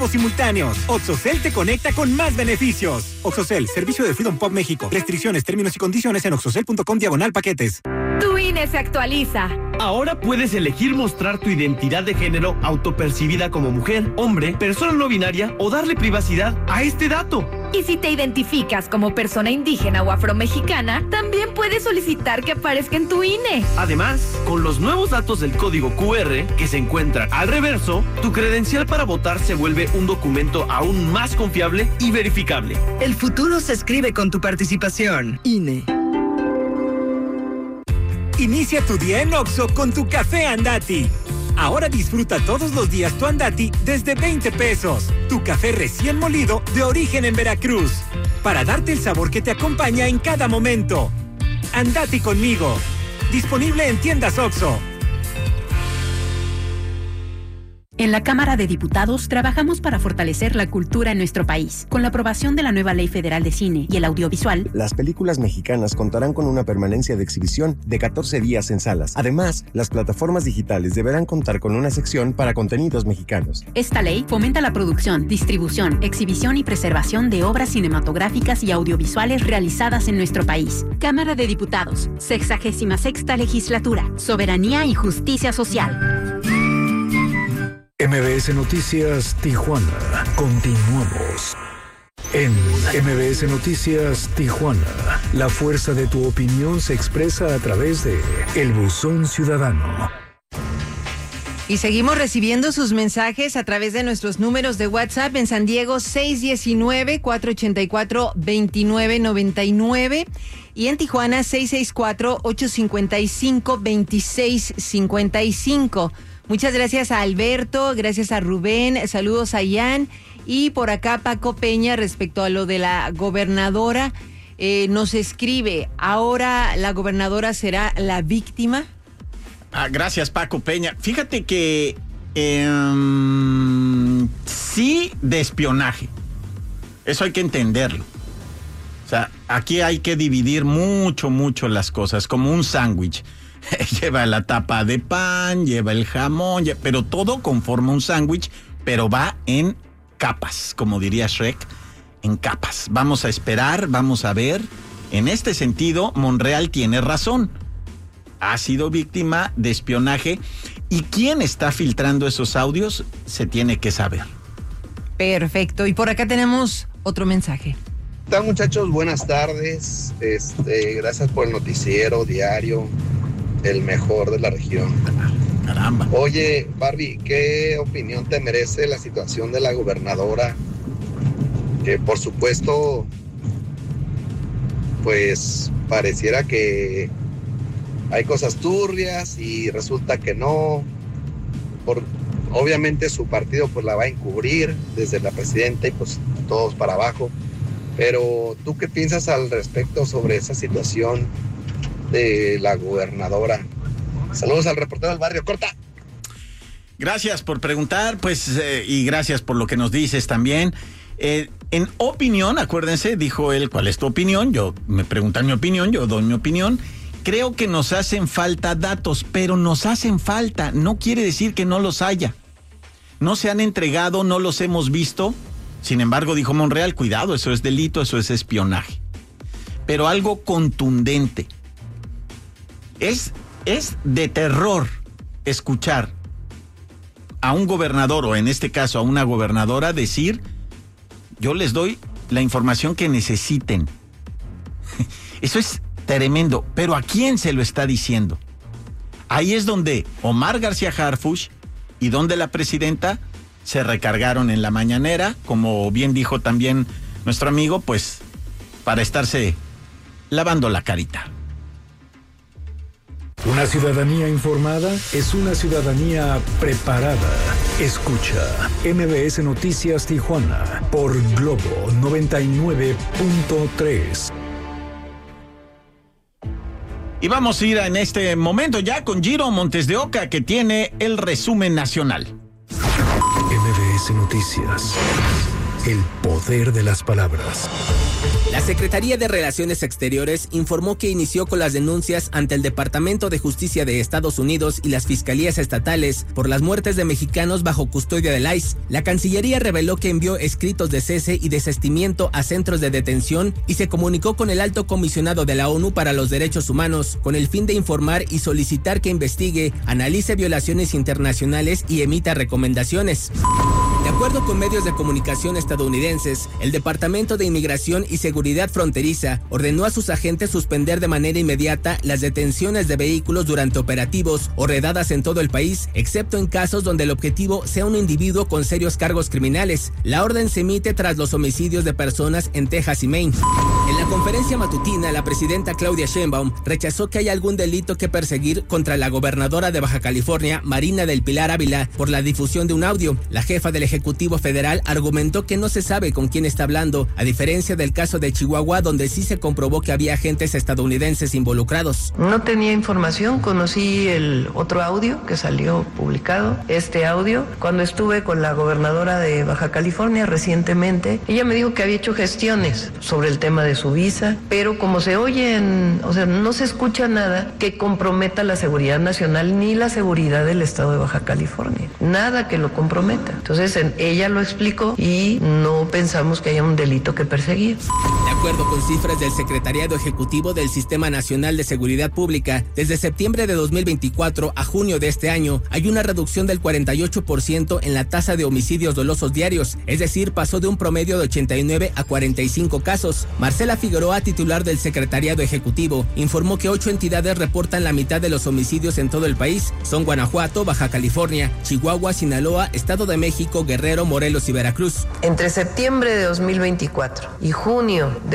simultáneos. OXXOCEL te conecta con más beneficios. OXXOCEL, servicio de Freedom Pop México. Restricciones, términos y condiciones en oxxocel.com/paquetes. Tu INE se actualiza. Ahora puedes elegir mostrar tu identidad de género autopercibida como mujer, hombre, persona no binaria o darle privacidad a este dato. Y si te identificas como persona indígena o afromexicana, también puedes solicitar que aparezca en tu INE. Además, con los nuevos datos del código QR que se encuentran al reverso, tu credencial para votar se vuelve un documento aún más confiable y verificable. El futuro se escribe con tu participación. INE. Inicia tu día en Oxxo con tu café Andati. Ahora disfruta todos los días tu Andati desde 20 pesos. Tu café recién molido de origen en Veracruz. Para darte el sabor que te acompaña en cada momento. Andati conmigo. Disponible en tiendas Oxxo. En la Cámara de Diputados trabajamos para fortalecer la cultura en nuestro país. Con la aprobación de la nueva Ley Federal de Cine y el Audiovisual, las películas mexicanas contarán con una permanencia de exhibición de 14 días en salas. Además, las plataformas digitales deberán contar con una sección para contenidos mexicanos. Esta ley fomenta la producción, distribución, exhibición y preservación de obras cinematográficas y audiovisuales realizadas en nuestro país. Cámara de Diputados, 66ª Legislatura, Soberanía y Justicia Social. MBS Noticias Tijuana. Continuamos. En MBS Noticias Tijuana, la fuerza de tu opinión se expresa a través de El Buzón Ciudadano. Y seguimos recibiendo sus mensajes a través de nuestros números de WhatsApp. En San Diego, 619-484-2999. Y en Tijuana, 664-855-2655. Muchas gracias a Alberto, gracias a Rubén, saludos a Ian. Y por acá Paco Peña, respecto a lo de la gobernadora, nos escribe, ¿ahora la gobernadora será la víctima? Gracias, Paco Peña. Fíjate que sí, de espionaje. Eso hay que entenderlo. O sea, aquí hay que dividir mucho las cosas, como un sándwich. Lleva la tapa de pan, lleva el jamón, pero todo conforma un sándwich, pero va en capas, como diría Shrek, en capas. Vamos a esperar, vamos a ver. En este sentido, Monreal tiene razón. Ha sido víctima de espionaje y quién está filtrando esos audios se tiene que saber. Perfecto. Y por acá tenemos otro mensaje. ¿Qué tal, muchachos? Buenas tardes. Gracias por el noticiero diario. El mejor de la región. Caramba. Oye, Barbie, ¿qué opinión te merece la situación de la gobernadora? Que por supuesto, pues pareciera que hay cosas turbias y resulta que no. Obviamente su partido pues la va a encubrir desde la presidenta y pues todos para abajo. Pero ¿tú qué piensas al respecto sobre esa situación de la gobernadora? Saludos al reportero del barrio, corta. Gracias por preguntar, pues, y gracias por lo que nos dices también. En opinión, acuérdense, dijo él, ¿cuál es tu opinión? Me preguntan mi opinión, yo doy mi opinión. Creo que nos hacen falta datos, pero nos hacen falta, no quiere decir que no los haya. No se han entregado, no los hemos visto. Sin embargo, dijo Monreal, cuidado, eso es delito, eso es espionaje. Pero algo contundente. Es de terror escuchar a un gobernador, o en este caso a una gobernadora, decir, yo les doy la información que necesiten. Eso es tremendo, pero ¿a quién se lo está diciendo? Ahí es donde Omar García Harfuch y donde la presidenta se recargaron en la mañanera, como bien dijo también nuestro amigo, pues para estarse lavando la carita. Una ciudadanía informada es una ciudadanía preparada. Escucha MBS Noticias Tijuana por Globo 99.3. Y vamos a ir en este momento ya con Giro Montes de Oca, que tiene el resumen nacional. MBS Noticias. El poder de las palabras. La Secretaría de Relaciones Exteriores informó que inició con las denuncias ante el Departamento de Justicia de Estados Unidos y las fiscalías estatales por las muertes de mexicanos bajo custodia del ICE. La Cancillería reveló que envió escritos de cese y desistimiento a centros de detención y se comunicó con el Alto Comisionado de la ONU para los Derechos Humanos con el fin de informar y solicitar que investigue, analice violaciones internacionales y emita recomendaciones. De acuerdo con medios de comunicación estadounidenses, el Departamento de Inmigración y Seguridad Fronteriza ordenó a sus agentes suspender de manera inmediata las detenciones de vehículos durante operativos o redadas en todo el país, excepto en casos donde el objetivo sea un individuo con serios cargos criminales. La orden se emite tras los homicidios de personas en Texas y Maine. En la conferencia matutina, la presidenta Claudia Sheinbaum rechazó que haya algún delito que perseguir contra la gobernadora de Baja California, Marina del Pilar Ávila, por la difusión de un audio. La jefa del Ejecutivo Federal argumentó que no se sabe con quién está hablando, a diferencia del caso de Chihuahua, donde sí se comprobó que había agentes estadounidenses involucrados. No tenía información, conocí el otro audio que salió publicado, este audio, cuando estuve con la gobernadora de Baja California recientemente. Ella me dijo que había hecho gestiones sobre el tema de su visa, pero como se oyen, no se escucha nada que comprometa la seguridad nacional ni la seguridad del estado de Baja California. Nada que lo comprometa. Entonces, ella lo explicó y no pensamos que haya un delito que perseguir. De acuerdo con cifras del Secretariado Ejecutivo del Sistema Nacional de Seguridad Pública, desde septiembre de 2024 a junio de este año hay una reducción del 48% en la tasa de homicidios dolosos diarios, es decir, pasó de un promedio de 89 a 45 casos. Marcela Figueroa, titular del Secretariado Ejecutivo, informó que 8 entidades reportan la mitad de los homicidios en todo el país. Son Guanajuato, Baja California, Chihuahua, Sinaloa, Estado de México, Guerrero, Morelos y Veracruz. Entre septiembre de 2024 y junio de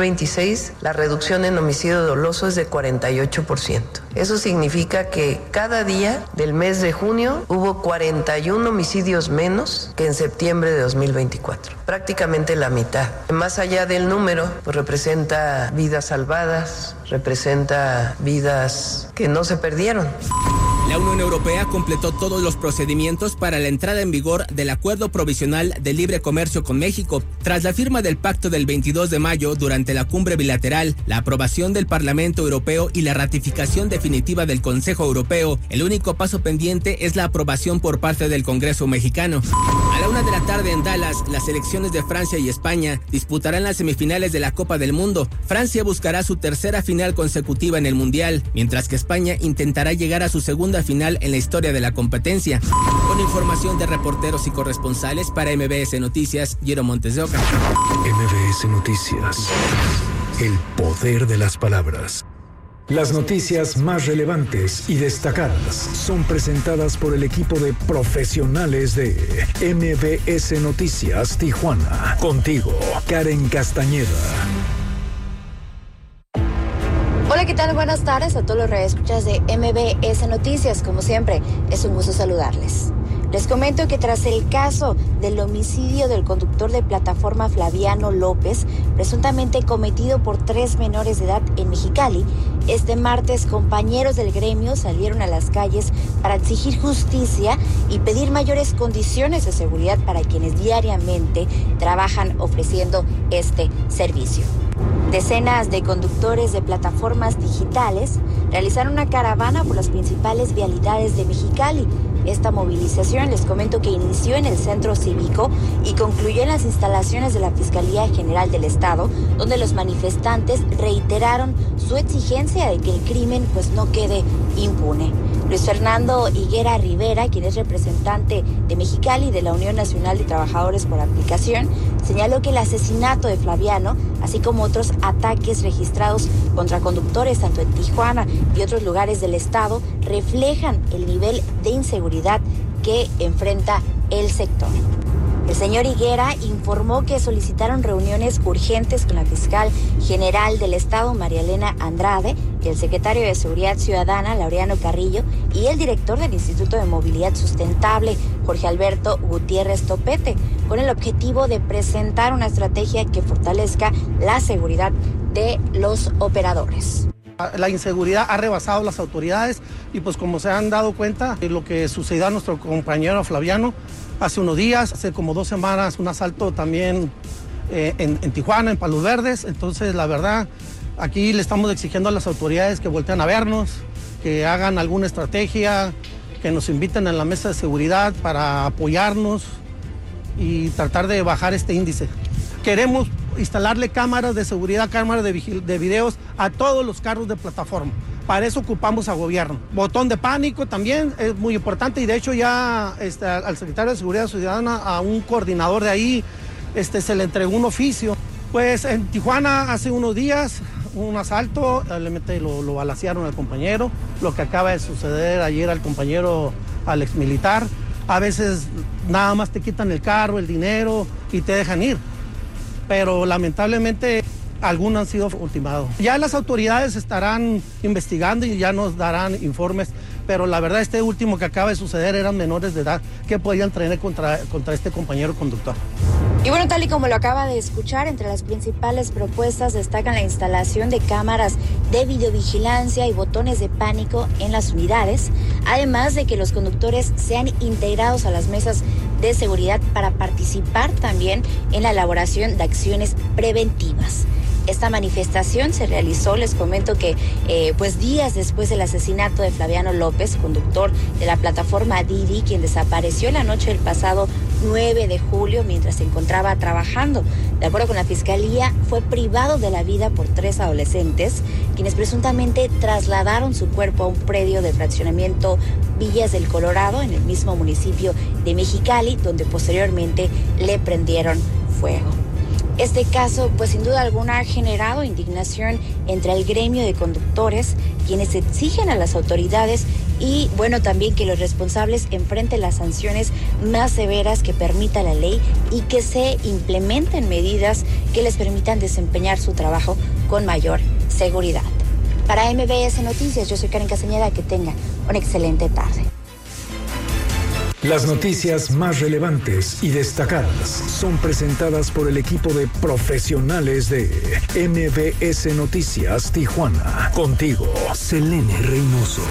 2026, la reducción en homicidio doloso es de 48%. Eso significa que cada día del mes de junio hubo 41 homicidios menos que en septiembre de 2024. Prácticamente la mitad. Más allá del número, pues representa vidas salvadas, representa vidas que no se perdieron. La Unión Europea completó todos los procedimientos para la entrada en vigor del Acuerdo Provisional de Libre Comercio con México. Tras la firma del pacto del 22 de mayo durante la cumbre bilateral, la aprobación del Parlamento Europeo y la ratificación definitiva del Consejo Europeo, el único paso pendiente es la aprobación por parte del Congreso mexicano. A la 1 de la tarde en Dallas, las selecciones de Francia y España disputarán las semifinales de la Copa del Mundo. Francia buscará su tercera final consecutiva en el Mundial, mientras que España intentará llegar a su segunda final en la historia de la competencia. Con información de reporteros y corresponsales para MBS Noticias, Jero Montes de Oca. MBS Noticias. El poder de las palabras. Las noticias más relevantes y destacadas son presentadas por el equipo de profesionales de MBS Noticias Tijuana. Contigo, Karen Castañeda. Hola, ¿qué tal? Buenas tardes a todos los radioescuchas de MBS Noticias. Como siempre, es un gusto saludarles. Les comento que tras el caso del homicidio del conductor de plataforma Flaviano López, presuntamente cometido por 3 menores de edad en Mexicali, este martes compañeros del gremio salieron a las calles para exigir justicia y pedir mayores condiciones de seguridad para quienes diariamente trabajan ofreciendo este servicio. Decenas de conductores de plataformas digitales realizaron una caravana por las principales vialidades de Mexicali. Esta movilización, les comento que inició en el Centro Cívico y concluyó en las instalaciones de la Fiscalía General del Estado, donde los manifestantes reiteraron su exigencia de que el crimen no quede impune. Luis Fernando Higuera Rivera, quien es representante de Mexicali de la Unión Nacional de Trabajadores por Aplicación, señaló que el asesinato de Flaviano, así como otros ataques registrados contra conductores tanto en Tijuana y otros lugares del estado, reflejan el nivel de inseguridad que enfrenta el sector. El señor Higuera informó que solicitaron reuniones urgentes con la fiscal general del estado, María Elena Andrade, y el secretario de Seguridad Ciudadana, Laureano Carrillo, y el director del Instituto de Movilidad Sustentable, Jorge Alberto Gutiérrez Topete, con el objetivo de presentar una estrategia que fortalezca la seguridad de los operadores. La inseguridad ha rebasado las autoridades y pues como se han dado cuenta de lo que sucedió a nuestro compañero Flaviano hace unos días, hace como 2 semanas, un asalto también en Tijuana, en Palos Verdes. Entonces, la verdad, aquí le estamos exigiendo a las autoridades que volteen a vernos, que hagan alguna estrategia, que nos inviten a la mesa de seguridad para apoyarnos y tratar de bajar este índice. Queremos instalarle cámaras de seguridad, cámaras de videos a todos los carros de plataforma. Para eso ocupamos a gobierno. Botón de pánico también es muy importante y de hecho ya al secretario de Seguridad Ciudadana, a un coordinador de ahí, se le entregó un oficio. Pues en Tijuana hace unos días un asalto, realmente lo balacearon al compañero, lo que acaba de suceder ayer al compañero, al exmilitar. A veces nada más te quitan el carro, el dinero y te dejan ir. Pero lamentablemente algunos han sido ultimados. Ya las autoridades estarán investigando y ya nos darán informes, pero la verdad este último que acaba de suceder eran menores de edad que podían traer contra este compañero conductor. Y bueno, tal y como lo acaba de escuchar, entre las principales propuestas destacan la instalación de cámaras de videovigilancia y botones de pánico en las unidades, además de que los conductores sean integrados a las mesas de seguridad para participar también en la elaboración de acciones preventivas. Esta manifestación se realizó, les comento que pues días después del asesinato de Flaviano López, conductor de la plataforma Didi, quien desapareció la noche del pasado 9 de julio mientras se encontraba trabajando. De acuerdo con la Fiscalía, fue privado de la vida por 3 adolescentes, quienes presuntamente trasladaron su cuerpo a un predio de fraccionamiento Villas del Colorado, en el mismo municipio de Mexicali, donde posteriormente le prendieron fuego. Este caso, pues sin duda alguna, ha generado indignación entre el gremio de conductores, quienes exigen a las autoridades y, bueno, también que los responsables enfrenten las sanciones más severas que permita la ley y que se implementen medidas que les permitan desempeñar su trabajo con mayor seguridad. Para MBS Noticias, yo soy Karen Castañeda, que tenga una excelente tarde. Las noticias más relevantes y destacadas son presentadas por el equipo de profesionales de MBS Noticias Tijuana. Contigo, Selene Reynoso.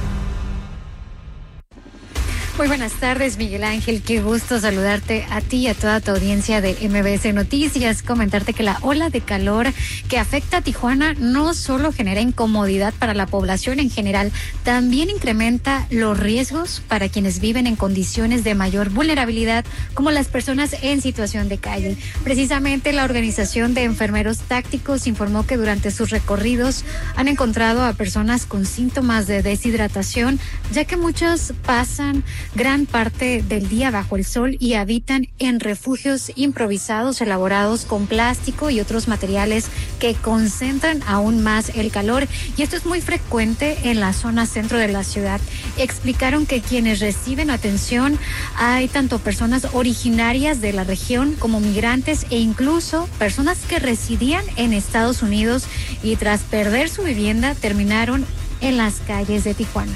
Muy buenas tardes, Miguel Ángel. Qué gusto saludarte a ti y a toda tu audiencia de MBS Noticias. Comentarte que la ola de calor que afecta a Tijuana no solo genera incomodidad para la población en general, también incrementa los riesgos para quienes viven en condiciones de mayor vulnerabilidad, como las personas en situación de calle. Precisamente la Organización de Enfermeros Tácticos informó que durante sus recorridos han encontrado a personas con síntomas de deshidratación, ya que muchos pasan gran parte del día bajo el sol y habitan en refugios improvisados elaborados con plástico y otros materiales que concentran aún más el calor, y esto es muy frecuente en la zona centro de la ciudad. Explicaron que quienes reciben atención hay tanto personas originarias de la región como migrantes e incluso personas que residían en Estados Unidos y tras perder su vivienda terminaron en las calles de Tijuana.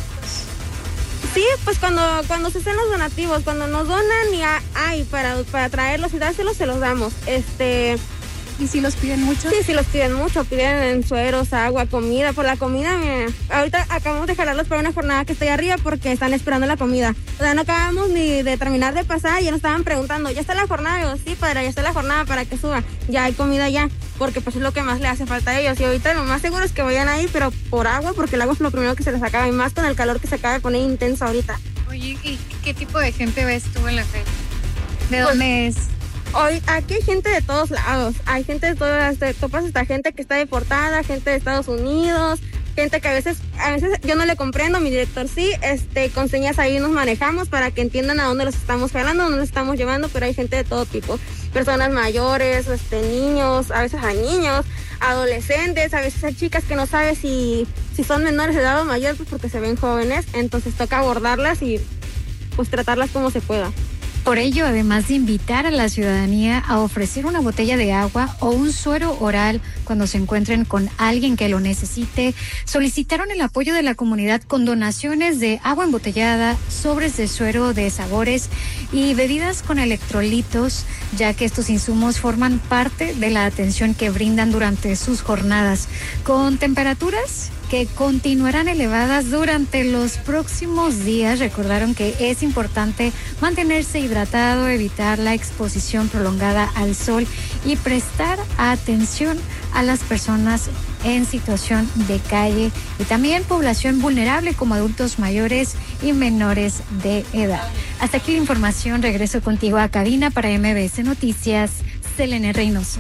Sí, pues cuando se hacen los donativos, cuando nos donan y hay para traerlos y dárselos, se los damos. ¿Y si los piden mucho? Sí, los piden mucho, piden sueros, agua, comida. Por la comida, ahorita acabamos de jalarlos para una jornada que estoy arriba porque están esperando la comida. O sea, no acabamos ni de terminar de pasar y ya nos estaban preguntando, ¿ya está la jornada? Y yo, sí, padre, ya está la jornada para que suba. Ya hay comida ya, porque pues es lo que más le hace falta a ellos. Y ahorita lo más seguro es que vayan ahí, pero por agua, porque el agua es lo primero que se les acaba, y más con el calor que se acaba de poner intenso ahorita. Oye, ¿y qué tipo de gente ves tú en la feria? ¿De dónde es? Hoy aquí hay gente de todos lados, hay gente de todas, topas esta gente que está deportada, gente de Estados Unidos, gente que a veces yo no le comprendo, mi director sí, con señas ahí nos manejamos para que entiendan a dónde los estamos jalando, a dónde los estamos llevando, pero hay gente de todo tipo, personas mayores, niños, a veces hay niños, adolescentes, a veces hay chicas que no saben si son menores de edad o mayores, pues porque se ven jóvenes, entonces toca abordarlas y pues tratarlas como se pueda. Por ello, además de invitar a la ciudadanía a ofrecer una botella de agua o un suero oral cuando se encuentren con alguien que lo necesite, solicitaron el apoyo de la comunidad con donaciones de agua embotellada, sobres de suero de sabores y bebidas con electrolitos, ya que estos insumos forman parte de la atención que brindan durante sus jornadas, con temperaturas que continuarán elevadas durante los próximos días. Recordaron que es importante mantenerse hidratado, evitar la exposición prolongada al sol y prestar atención a las personas en situación de calle y también población vulnerable como adultos mayores y menores de edad. Hasta aquí la información. Regreso contigo a cabina para MBS Noticias, Selene Reynoso.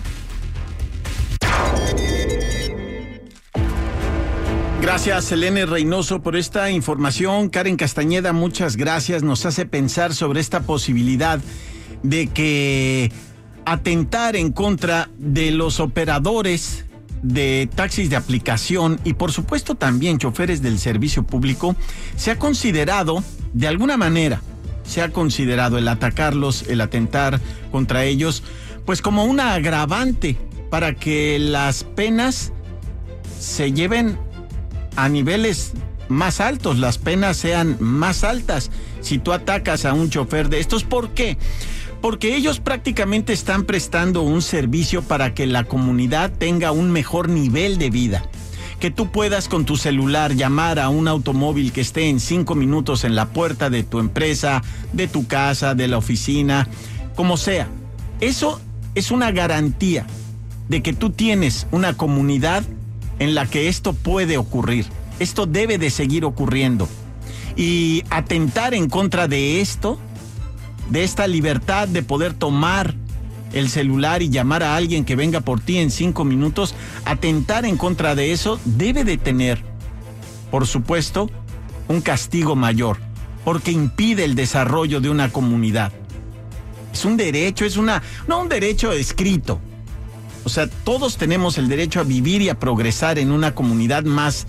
Gracias, Selene Reynoso, por esta información. Karen Castañeda, muchas gracias. Nos hace pensar sobre esta posibilidad de que atentar en contra de los operadores de taxis de aplicación y por supuesto también choferes del servicio público se ha considerado, de alguna manera, el atacarlos, el atentar contra ellos, pues como una agravante para que las penas se lleven a niveles más altos, las penas sean más altas si tú atacas a un chofer de estos. ¿Por qué? Porque ellos prácticamente están prestando un servicio para que la comunidad tenga un mejor nivel de vida. Que tú puedas con tu celular llamar a un automóvil que esté en 5 minutos en la puerta de tu empresa, de tu casa, de la oficina, como sea. Eso es una garantía de que tú tienes una comunidad en la que esto puede ocurrir. Esto debe de seguir ocurriendo. Y atentar en contra de esto, de esta libertad de poder tomar el celular y llamar a alguien que venga por ti en 5 minutos, atentar en contra de eso debe de tener, por supuesto, un castigo mayor, porque impide el desarrollo de una comunidad. Es un derecho, no un derecho escrito. O sea, todos tenemos el derecho a vivir y a progresar en una comunidad más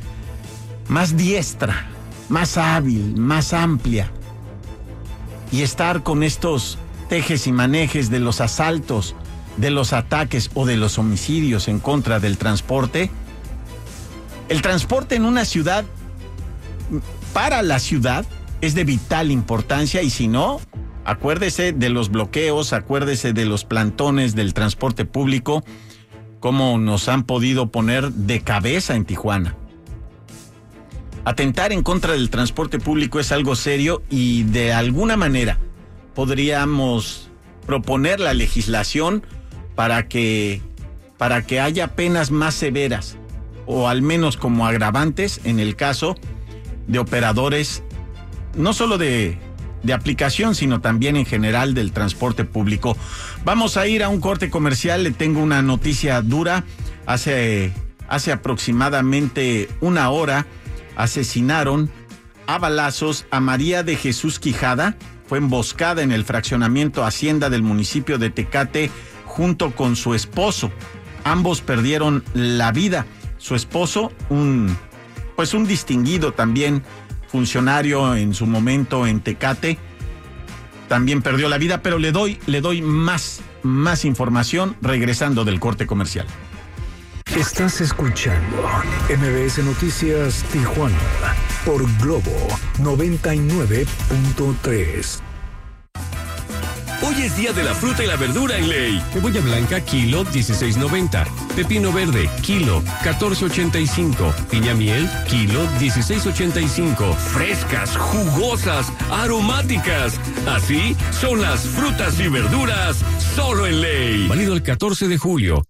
diestra, más hábil, más amplia. Y estar con estos tejes y manejes de los asaltos, de los ataques o de los homicidios en contra del transporte. El transporte en una ciudad, para la ciudad, es de vital importancia y si no, acuérdese de los bloqueos, acuérdese de los plantones del transporte público, cómo nos han podido poner de cabeza en Tijuana. Atentar en contra del transporte público es algo serio y de alguna manera podríamos proponer la legislación para que haya penas más severas o al menos como agravantes en el caso de operadores, no solo de aplicación, sino también en general del transporte público. Vamos a ir a un corte comercial. Le tengo una noticia dura. Hace aproximadamente una hora asesinaron a balazos a María de Jesús Quijada. Fue emboscada en el fraccionamiento Hacienda del municipio de Tecate junto con su esposo. Ambos perdieron la vida. Su esposo, un distinguido también funcionario en su momento en Tecate, también perdió la vida, pero le doy más información regresando del corte comercial. Estás escuchando MBS Noticias Tijuana por Globo 99.3. Hoy es día de la fruta y la verdura en Ley. Cebolla blanca, kilo, 16.90. Pepino verde, kilo, 14.85. Piña miel, kilo, 16.85. Frescas, jugosas, aromáticas. Así son las frutas y verduras, solo en Ley. Válido el 14 de julio.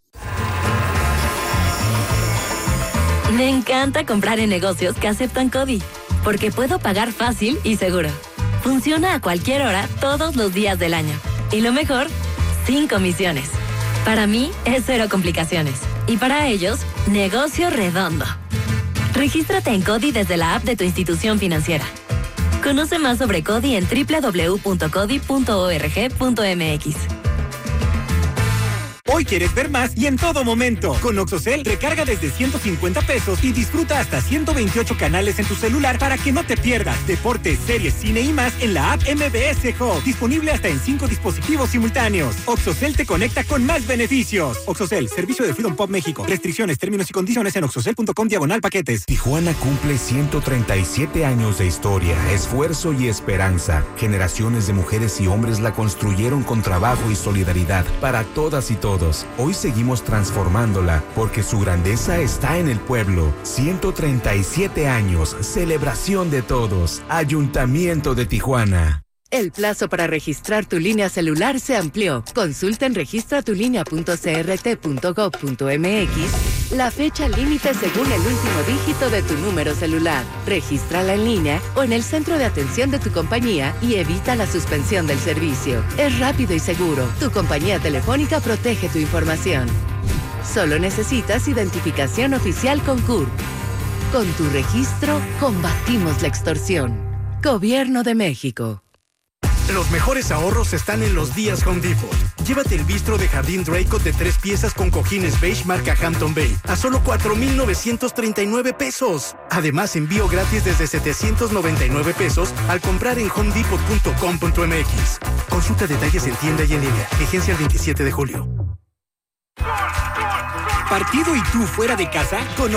Me encanta comprar en negocios que aceptan CODI, porque puedo pagar fácil y seguro. Funciona a cualquier hora, todos los días del año. Y lo mejor, sin comisiones. Para mí, es cero complicaciones. Y para ellos, negocio redondo. Regístrate en CODI desde la app de tu institución financiera. Conoce más sobre CODI en www.codi.org.mx. Hoy quieres ver más y en todo momento. Con OxoCell, recarga desde 150 pesos y disfruta hasta 128 canales en tu celular para que no te pierdas deportes, series, cine y más en la app MBS Hub. Disponible hasta en 5 dispositivos simultáneos. OxoCell te conecta con más beneficios. OxoCell, servicio de Freedom Pop México. Restricciones, términos y condiciones en oxocell.com/paquetes. Tijuana cumple 137 años de historia, esfuerzo y esperanza. Generaciones de mujeres y hombres la construyeron con trabajo y solidaridad para todas y todos. Hoy seguimos transformándola porque su grandeza está en el pueblo. 137 años, celebración de todos. Ayuntamiento de Tijuana. El plazo para registrar tu línea celular se amplió. Consulta en registratulínea.crt.gov.mx la fecha límite según el último dígito de tu número celular. Regístrala en línea o en el centro de atención de tu compañía y evita la suspensión del servicio. Es rápido y seguro. Tu compañía telefónica protege tu información. Solo necesitas identificación oficial con CURP. Con tu registro, combatimos la extorsión. Gobierno de México. Los mejores ahorros están en los días Home Depot. Llévate el bistro de jardín Draycott de 3 piezas con cojines beige marca Hampton Bay a solo 4,939 pesos. Además, envío gratis desde 799 pesos al comprar en homedepot.com.mx. Consulta detalles en tienda y en línea. Vigencia el 27 de julio. ¿Partido y tú fuera de casa? Con